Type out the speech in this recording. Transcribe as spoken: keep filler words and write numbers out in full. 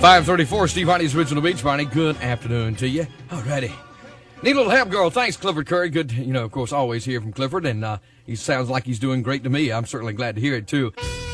five thirty-four, Steve Harney's Original Beach Party. Good afternoon to you. Alrighty. Need a little help, girl. Thanks, Clifford Curry. Good, you know, of course, always hear from Clifford, and uh, he sounds like he's doing great to me. I'm certainly glad to hear it, too.